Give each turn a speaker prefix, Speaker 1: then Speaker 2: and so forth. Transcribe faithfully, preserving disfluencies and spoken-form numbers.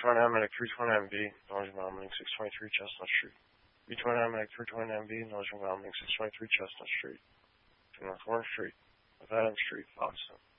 Speaker 1: twenty Medic three twenty M V, Northern Medic six twenty-three Chestnut Street. B twenty Medic three twenty M V, Northern Medic six twenty-three Chestnut Street. To North Warren Street, North Adams Street, Boston.